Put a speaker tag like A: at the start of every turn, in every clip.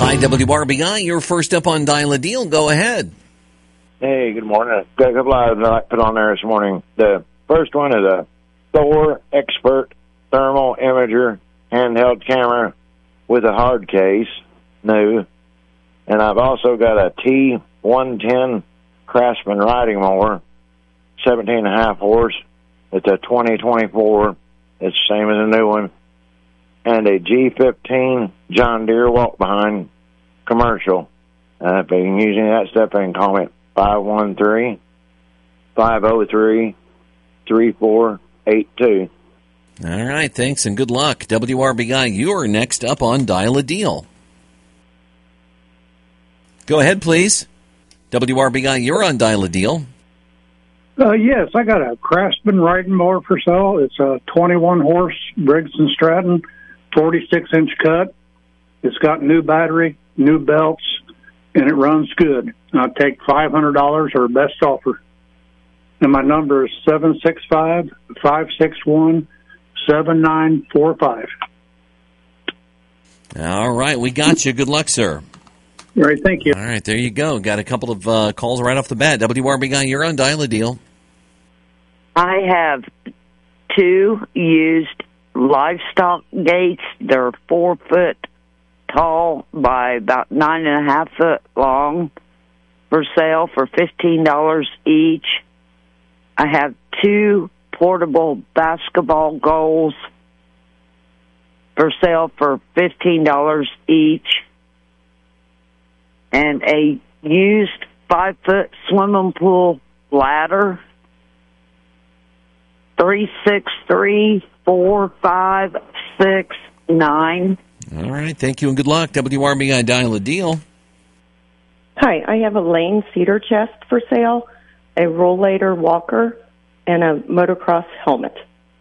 A: Hi, WRBI. You're first up on Dial a Deal. Go ahead.
B: Hey, good morning. Got a couple items I'd like to put on there this morning. The first one is a Thor Expert Thermal Imager handheld camera with a hard case, new. And I've also got a T110 Craftsman riding mower, 17.5 horse. It's a 2024. It's the same as a new one. And a G15 John Deere walk-behind commercial. If you can use any of that stuff, they can call me at 513-503-3482.
A: All right, thanks and good luck. WRBI, you're next up on Dial a Deal. Go ahead, please. WRBI, you're on Dial a Deal.
C: Yes, I got a Craftsman riding mower for sale. It's a 21-horse Briggs & Stratton, 46-inch cut. It's got new battery, new belts, and it runs good. I'll take $500 or best offer. And my number is 765-561-7945.
A: All right, we got you. Good luck, sir.
C: All right, thank you.
A: All right, there you go. Got a couple of calls right off the bat. WRBI, you're on Dial a Deal.
D: I have 2 used livestock gates. They're 4 foot tall by about 9.5 foot long, for sale for $15 each. I have 2 portable basketball goals for sale for $15 each, and a used 5 foot swimming pool ladder. 363-4569.
A: All right, thank you and good luck. WRBI, Dial a Deal.
E: Hi, I have a Lane cedar chest for sale, a rollator walker, and a motocross helmet.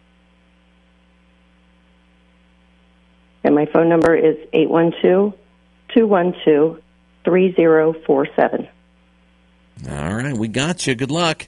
E: And my phone number is 812-212-3047.
A: All right, we got you. Good luck.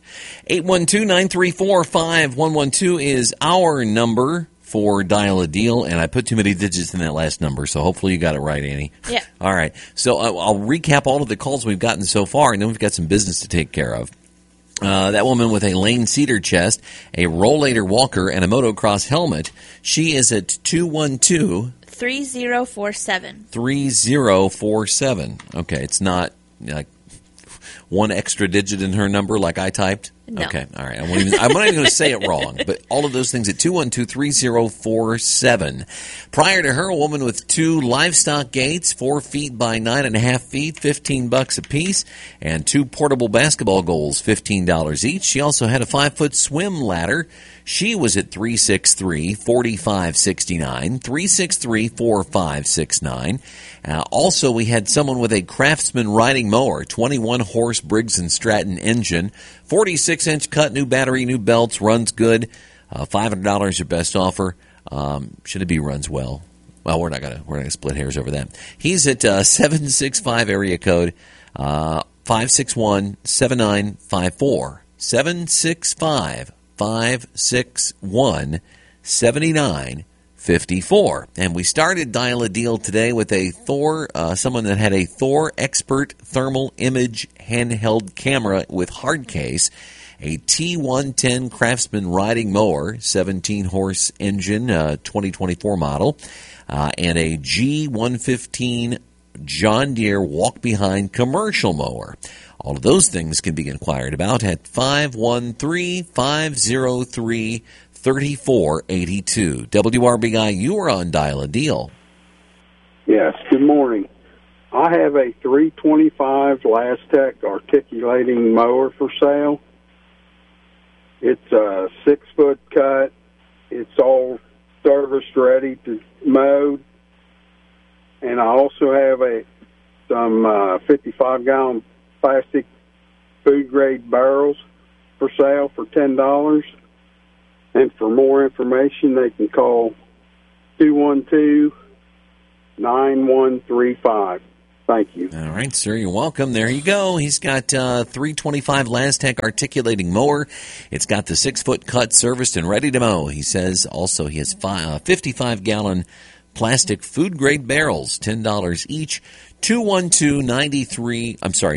A: 812-934-5112 is our number for Dial a Deal, and I put too many digits in that last number, so hopefully you got it right, Annie.
F: Yeah.
A: All right, so I'll recap all of the calls we've gotten so far, and then we've got some business to take care of. That woman with a Lane cedar chest, a rollator walker, and a motocross helmet, she is at
F: 212-3047.
A: 3047. Okay, it's not like one extra digit in her number like I typed?
F: No.
A: Okay, all right. I'm not even going to say it wrong, but all of those things at 212-3047. Prior to her, a woman with 2 livestock gates, 4 feet by 9.5 feet, $15 a piece, and 2 portable basketball goals, $15 each. She also had a 5 foot swim ladder. She was at 363-4569, 363-4569. Also, we had someone with a Craftsman riding mower, 21-horse Briggs & Stratton engine, 46-inch cut, new battery, new belts, runs good, $500 your best offer. Should it be runs well? Well, we're not gonna split hairs over that. He's at 765 area code 561-7954, 765-561-7954. And we started Dial a Deal today with a Thor, someone that had a Thor Expert thermal image handheld camera with hard case, a T110 Craftsman riding mower, 17-horse engine, 2024 model, and a G115 John Deere walk-behind commercial mower. All of those things can be inquired about at 513-503-3482. WRBI, you are on Dial a Deal.
G: Yes, good morning. I have a 325 Lastec articulating mower for sale. It's a 6 foot cut. It's all service ready to mow. And I also have some 55-gallon plastic food grade barrels for sale for $10. And for more information, they can call 212-9135. Thank you.
A: All right, sir, you're welcome. There you go. He's got 325 Lastec articulating mower. It's got the 6 foot cut, serviced and ready to mow. He says also he has 55-gallon plastic food-grade barrels, $10 each. 212-9135,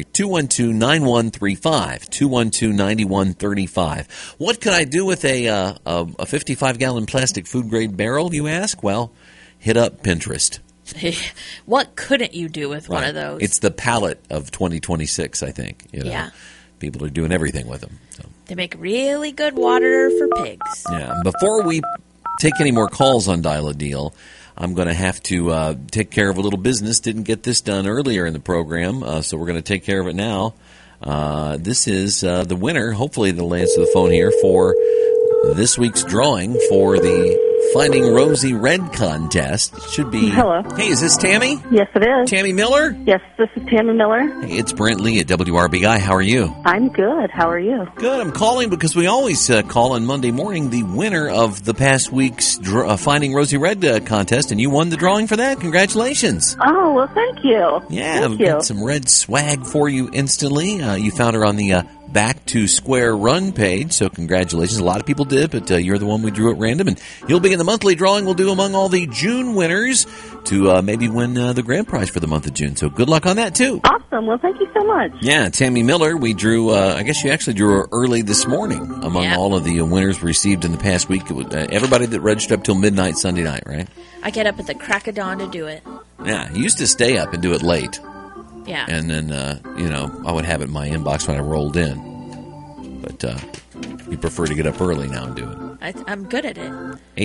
A: 212-9135. What could I do with a 55-gallon plastic food-grade barrel, you ask? Well, hit up Pinterest.
F: What couldn't you do with one of those?
A: It's the palette of 2026, I think.
F: Yeah.
A: People are doing everything with them. So.
F: They make really good water for pigs.
A: Yeah. Before we take any more calls on Dial a Deal, I'm going to have to take care of a little business. Didn't get this done earlier in the program, so we're going to take care of it now. This is the winner. Hopefully they'll answer the phone here for this week's drawing for the Finding Rosie Red contest. It should be...
H: Hello.
A: Hey, is this Tammy?
H: Yes, it is.
A: Tammy Miller?
H: Yes, this is Tammy Miller.
A: Hey, it's Brent Lee at WRBI. How are you?
H: I'm good. How are you?
A: Good. I'm calling because we always call on Monday morning the winner of the past week's Finding Rosie Red contest, and you won the drawing for that. Congratulations.
H: Oh, well, thank you.
A: Yeah, we've got some red swag for you instantly. You found her on the Back to Square Run page, so congratulations. A lot of people did, but you're the one we drew at random, and you'll be in the monthly drawing we'll do among all the June winners to maybe win the grand prize for the month of June. So good luck on that, too.
H: Awesome. Well, thank you so much.
A: Yeah, Tammy Miller, we drew, I guess you actually drew her early this morning among all of the winners received in the past week. It was, everybody that registered up till midnight Sunday night, right?
F: I get up at the crack of dawn to do it.
A: Yeah, you used to stay up and do it late.
F: Yeah.
A: And then, I would have it in my inbox when I rolled in. But you prefer to get up early now and do it.
F: I'm good at it.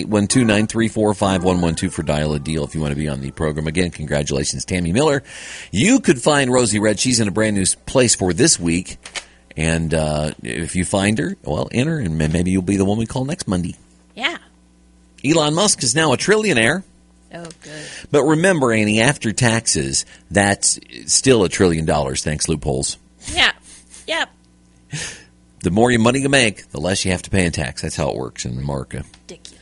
A: 812-934-5112 for Dial a Deal if you want to be on the program. Again, congratulations, Tammy Miller. You could find Rosie Red. She's in a brand new place for this week. And if you find her, well, enter, and maybe you'll be the one we call next Monday.
F: Yeah.
A: Elon Musk is now a trillionaire.
F: Oh, good.
A: But remember, Annie, after taxes, that's still $1 trillion, thanks loopholes.
F: Yeah. Yep.
A: The more money you make, the less you have to pay in tax. That's how it works in America.
F: Ridiculous.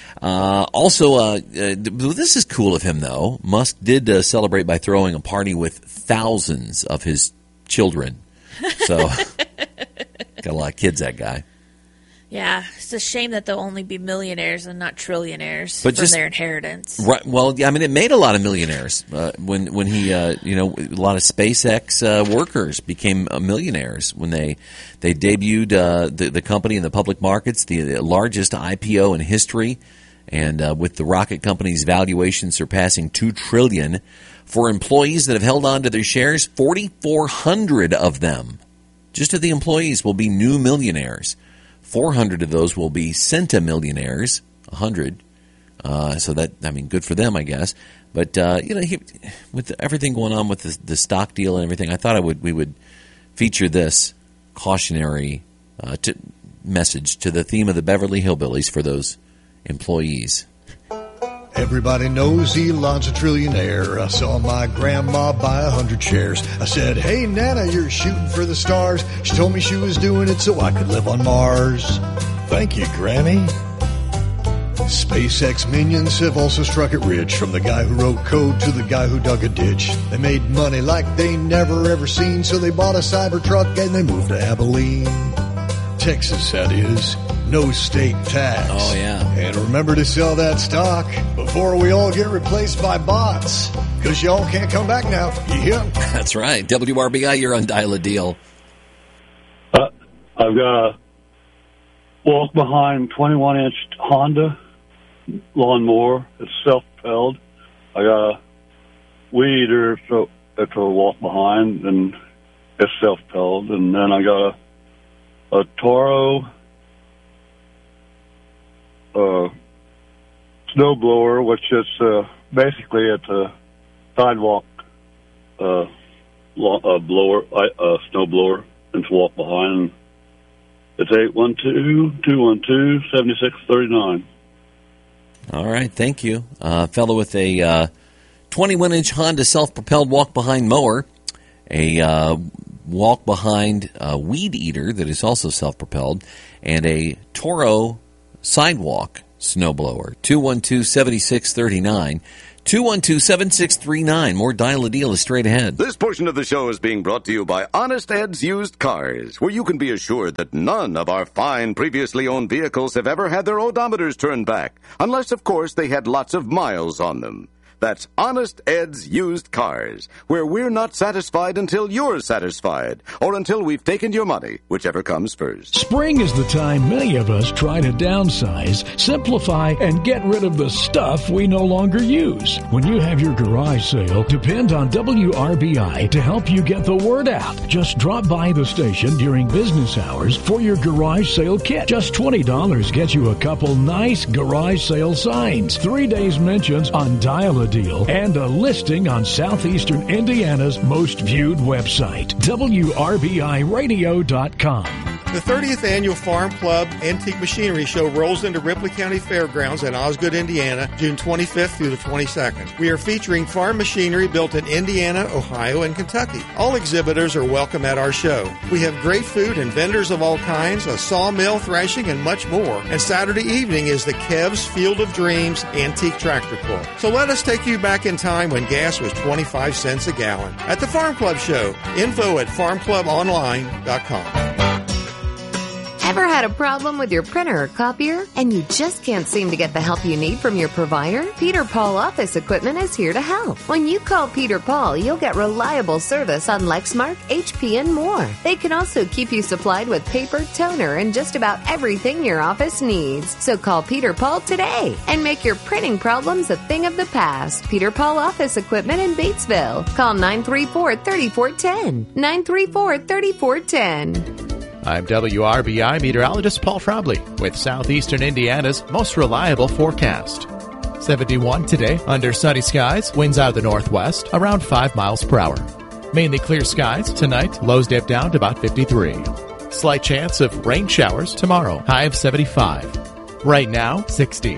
A: Also, this is cool of him, though. Musk did celebrate by throwing a party with thousands of his children. So, got a lot of kids, that guy.
F: Yeah, it's a shame that they'll only be millionaires and not trillionaires
A: but
F: from their inheritance.
A: Right. Well, I mean, it made a lot of millionaires when he, a lot of SpaceX workers became millionaires when they debuted the company in the public markets, the largest IPO in history, and with the rocket company's valuation surpassing $2 trillion. For employees that have held on to their shares, 4,400 of them, just of the employees, will be new millionaires. 400 of those will be centimillionaires, 100. So that, I mean, good for them, I guess. But, with everything going on with the stock deal and everything, I thought we would feature this cautionary message to the theme of the Beverly Hillbillies for those employees.
I: Everybody knows Elon's a trillionaire. I saw my grandma buy 100 shares. I said, hey, Nana, you're shooting for the stars. She told me she was doing it so I could live on Mars. Thank you, Granny. SpaceX minions have also struck it rich. From the guy who wrote code to the guy who dug a ditch. They made money like they never ever seen. So they bought a Cybertruck and they moved to Abilene. Texas, that is. No state tax.
A: Oh, yeah.
I: And remember to sell that stock before we all get replaced by bots. Because y'all can't come back now. Yeah.
A: That's right. WRBI, you're on Dial a Deal.
J: I've got a walk-behind 21-inch Honda lawnmower. It's self-propelled. I got a weed eater, so it's a walk-behind, and it's self-propelled. And then I got a Toro snow blower, which is basically it's a sidewalk blower, snow blower, and to walk behind. It's 812-212-7639.
A: All right, thank you. Fellow with a 21-inch Honda self-propelled walk-behind mower, a walk-behind weed eater that is also self-propelled, and a Toro sidewalk snowblower. 212-7639. 212-7639. More Dial a Deal is straight ahead.
K: This portion of the show is being brought to you by Honest Ed's Used Cars, where you can be assured that none of our fine previously owned vehicles have ever had their odometers turned back, unless, of course, they had lots of miles on them. That's Honest Ed's Used Cars, where we're not satisfied until you're satisfied, or until we've taken your money, whichever comes first.
L: Spring is the time many of us try to downsize, simplify, and get rid of the stuff we no longer use. When you have your garage sale, depend on WRBI to help you get the word out. Just drop by the station during business hours for your garage sale kit. Just $20 gets you a couple nice garage sale signs, 3 days mentions on Dial a Deal, and a listing on Southeastern Indiana's most viewed website, WRBIRadio.com.
M: The 30th Annual Farm Club Antique Machinery Show rolls into Ripley County Fairgrounds in Osgood, Indiana, June 25th through the 22nd. We are featuring farm machinery built in Indiana, Ohio, and Kentucky. All exhibitors are welcome at our show. We have great food and vendors of all kinds, a sawmill, thrashing, and much more. And Saturday evening is the Kev's Field of Dreams Antique Tractor Pull. So let us take you back in time when gas was 25 cents a gallon. At the Farm Club Show, info at farmclubonline.com.
N: Ever had a problem with your printer or copier and you just can't seem to get the help you need from your provider? Peter Paul Office Equipment is here to help. When you call Peter Paul, you'll get reliable service on Lexmark, HP, and more. They can also keep you supplied with paper, toner, and just about everything your office needs. So call Peter Paul today and make your printing problems a thing of the past. Peter Paul Office Equipment in Batesville. Call 934-3410. 934-3410.
O: I'm WRBI meteorologist Paul Trombley with Southeastern Indiana's most reliable forecast. 71 today, under sunny skies, winds out of the northwest, around 5 miles per hour. Mainly clear skies tonight, lows dip down to about 53. Slight chance of rain showers tomorrow, high of 75. Right now, 60.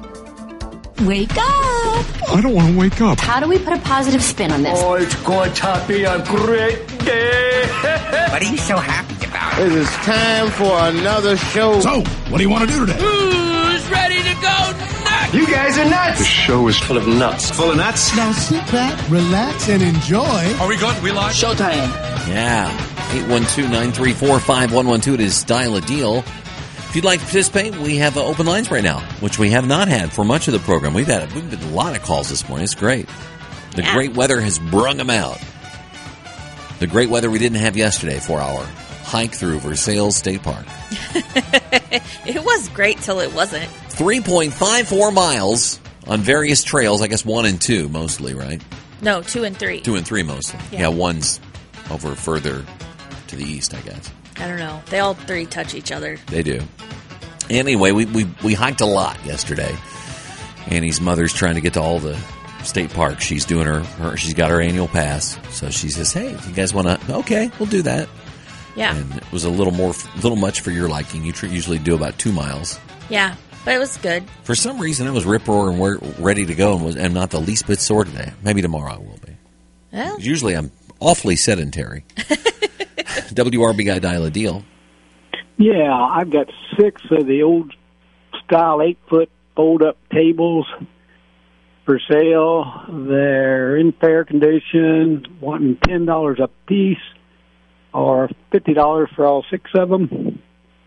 P: Wake up!
Q: I don't want to wake up.
P: How do we put a positive spin on this?
Q: Oh, it's going to be a great day.
R: What are you so happy about?
S: It is time for another show.
Q: So, what do you want to do today?
R: Who's ready to go nuts?
S: You guys are nuts.
Q: The show is full of nuts.
S: Full of nuts?
T: Now sit back, relax, and enjoy.
Q: Are we good? We live?
R: Showtime.
A: Yeah. 812-934-5112. It is Dial a Deal. If you'd like to participate, we have open lines right now, which we have not had for much of the program. We've had a lot of calls this morning. It's great. The great weather has brung them out. The great weather we didn't have yesterday for our hike through Versailles State Park.
F: It was great till it wasn't.
A: 3.54 miles on various trails. I guess 1 and 2 mostly, right?
F: No, 2 and 3.
A: 2 and 3 mostly. Yeah, one's over further to the east, I guess.
F: I don't know. They all three touch each other.
A: They do. Anyway, we hiked a lot yesterday. Annie's mother's trying to get to all the state parks. She's doing she's got her annual pass. So she says, hey, if you guys want to, okay, we'll do that.
F: Yeah.
A: And it was a little much for your liking. You usually do about 2 miles.
F: Yeah, but it was good.
A: For some reason, it was rip-roar and we're ready to go and not the least bit sore today. Maybe tomorrow I will be.
F: Well.
A: Usually I'm awfully sedentary. WRB guy Dial a Deal.
C: Yeah, I've got 6 of the old style 8-foot fold-up tables for sale. They're in fair condition, wanting $10 a piece or $50 for all 6 of them.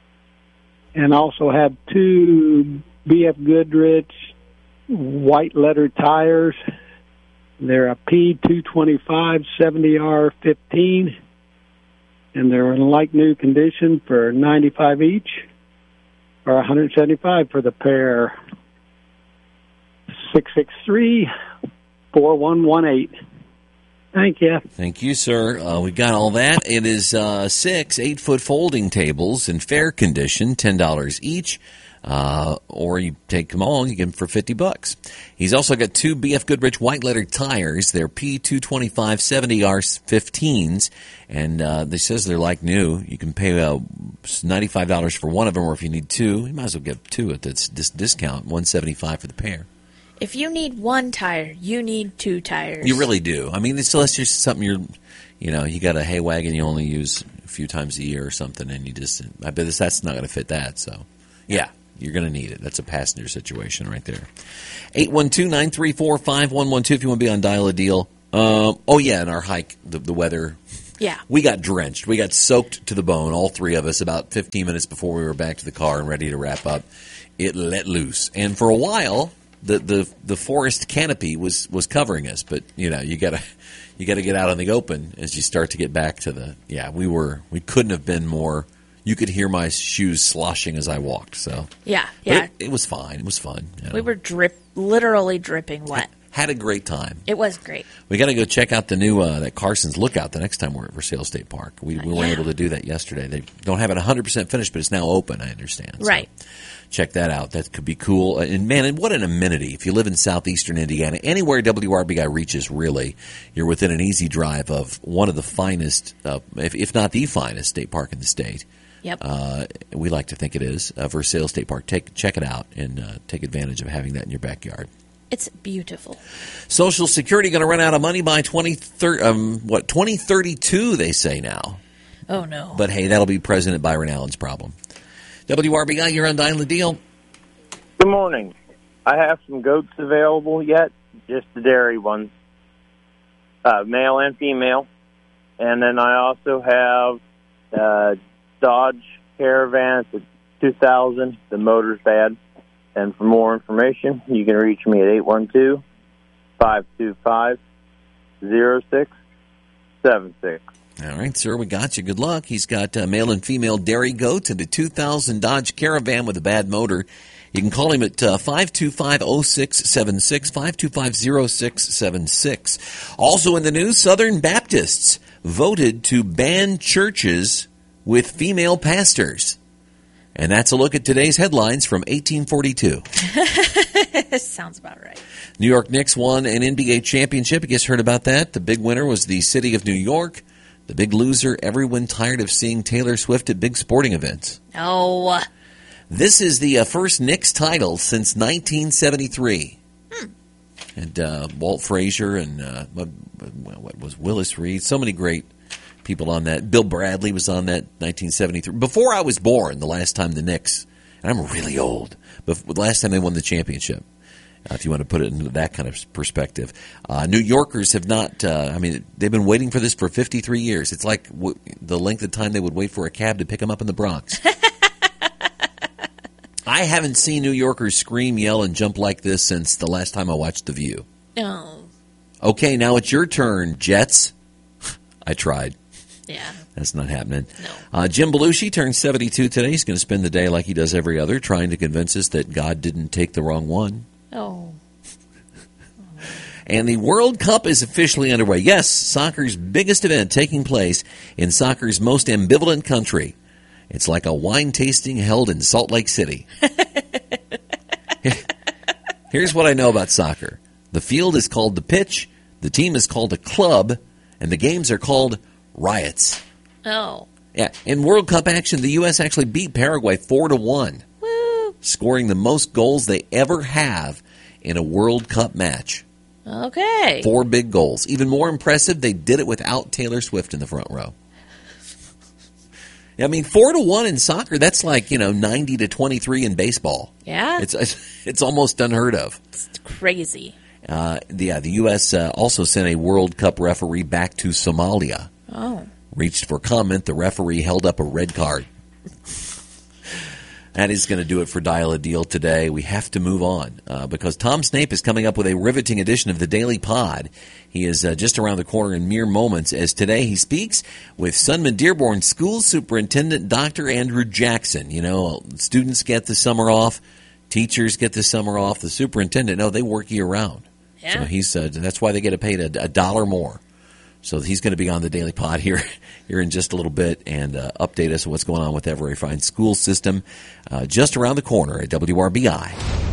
C: And also have 2 BF Goodrich white letter tires. They're a P225 70R15. And they're in like new condition for $95 each, or $175 for the pair. 663-4118. Thank you.
A: Thank you, sir. We got all that. It is 6 8-foot folding tables in fair condition, $10 each. Or you take them all, you get them for $50. He's also got 2 BF Goodrich white letter tires. They're P225 70R15s, and they says they're like new. You can pay $95 for one of them, or if you need 2, you might as well get 2 at this discount, $175 for the pair.
F: If you need 1 tire, you need 2 tires.
A: You really do. I mean, it's just something you got a hay wagon you only use a few times a year or something, and I bet that's not going to fit that. So, yeah. You're going to need it. That's a passenger situation right there. 812-934-5112 if you want to be on Dial a Deal. And our hike, the weather.
F: Yeah.
A: We got drenched. We got soaked to the bone, all three of us, about 15 minutes before we were back to the car and ready to wrap up. It let loose. And for a while, the forest canopy was covering us. But, you got to get out in the open as you start to get back to the – we couldn't have been more – you could hear my shoes sloshing as I walked. So
F: Yeah.
A: It was fine. It was fun.
F: We were literally dripping wet.
A: Had a great time.
F: It was great.
A: We got to go check out the new that Carson's Lookout the next time we're at Versailles State Park. We weren't able to do that yesterday. They don't have it 100% finished, but it's now open, I understand.
F: Right.
A: So check that out. That could be cool. And, man, what an amenity. If you live in southeastern Indiana, anywhere WRBI reaches, really, you're within an easy drive of one of the finest, if not the finest, state park in the state.
F: Yep.
A: We like to think it is. Versailles State Park. Check it out and take advantage of having that in your backyard.
F: It's beautiful.
A: Social Security going to run out of money by 2032, they say now.
F: Oh, no.
A: But, hey, that'll be President Byron Allen's problem. WRBI, you're on Dial the Deal.
U: Good morning. I have some goats available yet, just the dairy ones, male and female. And then I also have Dodge Caravan. It's a 2000. The motor's bad. And for more information, you can reach me at 812-525-0676.
A: All right, sir, we got you. Good luck. He's got male and female dairy goats and a 2000 Dodge Caravan with a bad motor. You can call him at 525-0676, 525-0676. Also in the news, Southern Baptists voted to ban churches with female pastors. And that's a look at today's headlines from 1842.
F: Sounds about right.
A: New York Knicks won an NBA championship. You guys heard about that? The big winner was the city of New York. The big loser, everyone tired of seeing Taylor Swift at big sporting events.
F: Oh.
A: This is the first Knicks title since 1973. And Walt Frazier and what was Willis Reed? So many great people on that. Bill Bradley was on that 1973. Before I was born, the last time the Knicks, and I'm really old, but the last time they won the championship, if you want to put it into that kind of perspective. New Yorkers have not, they've been waiting for this for 53 years. It's like the length of time they would wait for a cab to pick them up in the Bronx. I haven't seen New Yorkers scream, yell, and jump like this since the last time I watched The View.
F: Oh.
A: Okay, now it's your turn, Jets. I tried.
F: Yeah.
A: That's not happening. No. Jim Belushi turns 72 today. He's going to spend the day like he does every other, trying to convince us that God didn't take the wrong one.
F: Oh.
A: And the World Cup is officially underway. Yes, soccer's biggest event taking place in soccer's most ambivalent country. It's like a wine tasting held in Salt Lake City. Here's what I know about soccer. The field is called the pitch, the team is called a club, and the games are called riots.
F: Oh.
A: Yeah, in World Cup action, the U.S. actually beat Paraguay 4-1, scoring the most goals they ever have in a World Cup match.
F: Okay.
A: 4 big goals. Even more impressive, they did it without Taylor Swift in the front row. I mean, 4-1 in soccer, that's like, 90-23 in baseball.
F: Yeah.
A: It's almost unheard of.
F: It's crazy.
A: The U.S. Also sent a World Cup referee back to Somalia.
F: Oh.
A: Reached for comment. The referee held up a red card. That is going to do it for Dial a Deal today. We have to move on because Tom Snape is coming up with a riveting edition of the Daily Pod. He is just around the corner in mere moments, as today he speaks with Sunman Dearborn School Superintendent Dr. Andrew Jackson. Students get the summer off, teachers get the summer off. The superintendent, no, they work year-round.
F: Yeah.
A: So he said that's why they get paid a dollar more. So he's going to be on the Daily Pod here in just a little bit and update us on what's going on with Everett Fine School System just around the corner at WRBI.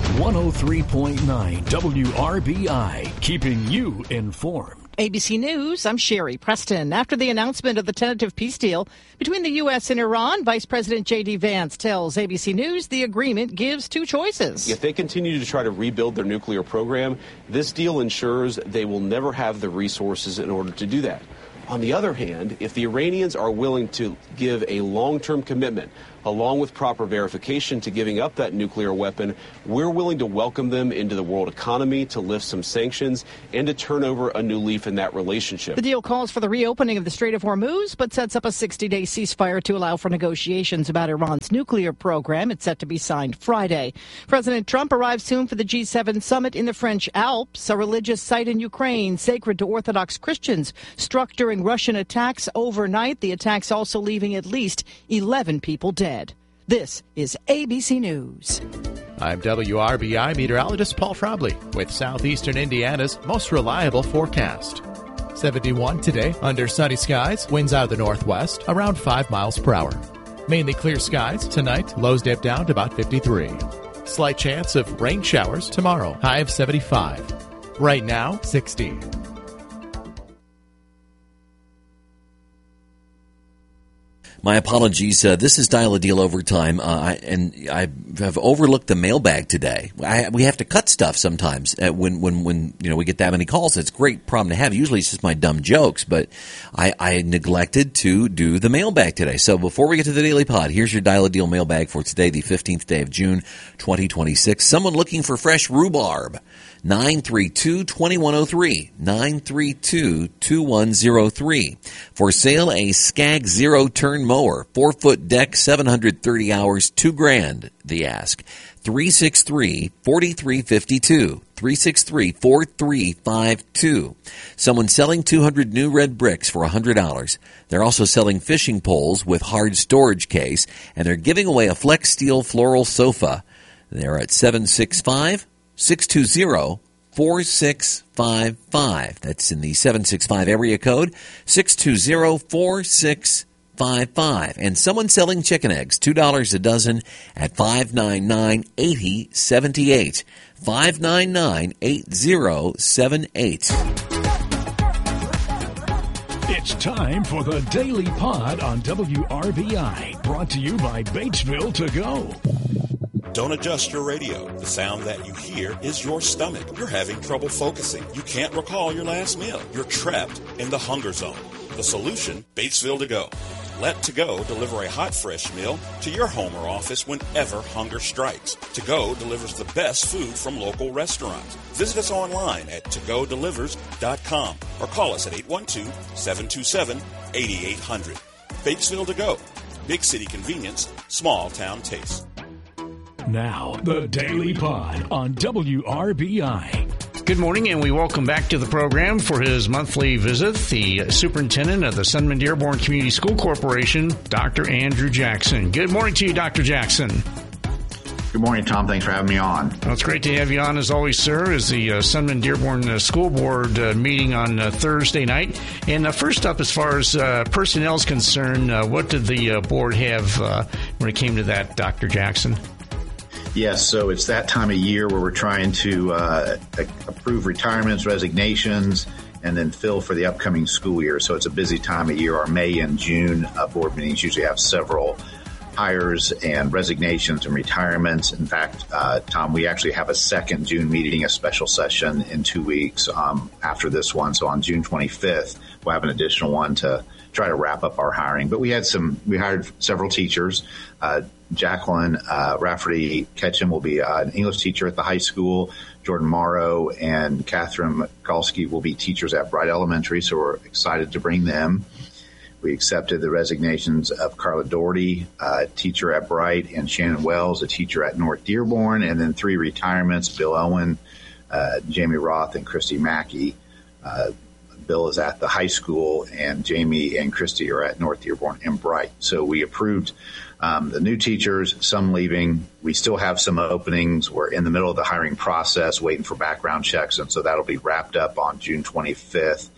L: 103.9 WRBI, keeping you informed.
V: ABC News, I'm Sherry Preston. After the announcement of the tentative peace deal between the U.S. and Iran, Vice President J.D. Vance tells ABC News the agreement gives 2 choices.
W: If they continue to try to rebuild their nuclear program, this deal ensures they will never have the resources in order to do that. On the other hand, if the Iranians are willing to give a long-term commitment along with proper verification to giving up that nuclear weapon, we're willing to welcome them into the world economy, to lift some sanctions, and to turn over a new leaf in that relationship.
V: The deal calls for the reopening of the Strait of Hormuz, but sets up a 60-day ceasefire to allow for negotiations about Iran's nuclear program. It's set to be signed Friday. President Trump arrives soon for the G7 summit in the French Alps, a religious site in Ukraine sacred to Orthodox Christians, struck during Russian attacks overnight. The attacks also leaving at least 11 people dead. This is ABC News.
O: I'm WRBI meteorologist Paul Frobley with southeastern Indiana's most reliable forecast. 71 today, under sunny skies, winds out of the northwest, around 5 miles per hour. Mainly clear skies tonight, lows dip down to about 53. Slight chance of rain showers tomorrow, high of 75. Right now, 60.
A: My apologies. This is Dial a Deal Overtime, and I have overlooked the mailbag today. We have to cut stuff sometimes when we get that many calls. It's a great problem to have. Usually it's just my dumb jokes, but I neglected to do the mailbag today. So before we get to the Daily Pod, here's your Dial a Deal mailbag for today, the 15th day of June, 2026. Someone looking for fresh rhubarb. 932-2103, 932-2103. For sale, a Skag zero-turn mower, 4-foot deck, 730 hours, $2,000, the ask. 363-4352, 363-4352. Someone selling 200 new red bricks for $100. They're also selling fishing poles with hard storage case, and they're giving away a Flex Steel floral sofa. They're at 765-620-4655. That's in the 765 area code, 620-4655. And someone selling chicken eggs, $2 a dozen at $599-8078. $599-8078.
L: It's time for the Daily Pod on WRBI, brought to you by Batesville To Go.
B: Don't adjust your radio. The sound that you hear is your stomach. You're having trouble focusing. You can't recall your last meal. You're trapped in the hunger zone. The solution, Batesville To Go. Let To Go deliver a hot, fresh meal to your home or office whenever hunger strikes. To Go delivers the best food from local restaurants. Visit us online at togodelivers.com or call us at 812-727-8800. Batesville To Go. Big city convenience, small town taste.
L: Now, the Daily Pod on WRBI.
D: Good morning, and we welcome back to the program for his monthly visit, the superintendent of the Sunman Dearborn Community School Corporation, Dr. Andrew Jackson. Good morning to you, Dr. Jackson.
E: Good morning, Tom. Thanks for having me on.
D: Well, it's great to have you on, as always, sir, as the Sunman Dearborn School Board meeting on Thursday night. And first up, as far as personnel is concerned, what did the board have when it came to that, Dr. Jackson?
E: Yes, so it's that time of year where we're trying to approve retirements, resignations, and then fill for the upcoming school year. So it's a busy time of year. Our May and June board meetings usually have several hires and resignations and retirements. In fact, Tom, we actually have a second June meeting, a special session in 2 weeks after this one. So on June 25th, we'll have an additional one to try to wrap up our hiring. But we hired several teachers. Jacqueline Rafferty Ketchum will be an English teacher at the high school. Jordan Morrow and Catherine Mikulski will be teachers at Bright Elementary, so we're excited to bring them. We accepted the resignations of Carla Doherty, a teacher at Bright, and Shannon Wells, a teacher at North Dearborn, and then 3 retirements, Bill Owen, Jamie Roth, and Christy Mackey. Bill is at the high school, and Jamie and Christy are at North Dearborn and Bright. So we approved the new teachers, some leaving. We still have some openings. We're in the middle of the hiring process, waiting for background checks, and so that'll be wrapped up on June 25th.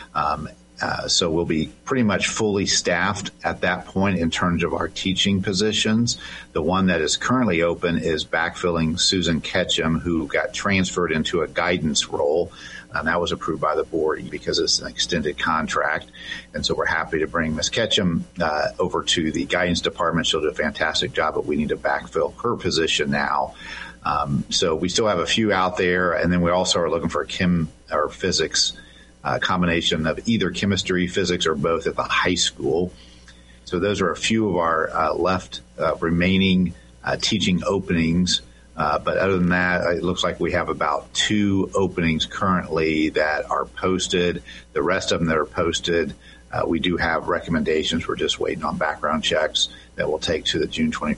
E: So we'll be pretty much fully staffed at that point in terms of our teaching positions. The one that is currently open is backfilling Susan Ketchum, who got transferred into a guidance role. And that was approved by the board because it's an extended contract. And so we're happy to bring Ms. Ketchum over to the guidance department. She'll do a fantastic job, but we need to backfill her position now. So we still have a few out there. And then we also are looking for a chem or physics combination of either chemistry, physics, or both at the high school. So those are a few of our left remaining teaching openings. But other than that, it looks like we have about 2 openings currently that are posted. The rest of them that are posted, we do have recommendations. We're just waiting on background checks that will take to the June 25th